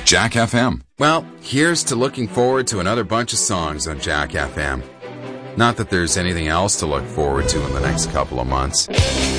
Jack FM. Well, here's to looking forward to another bunch of songs on Jack FM. Not that there's anything else to look forward to in the next couple of months.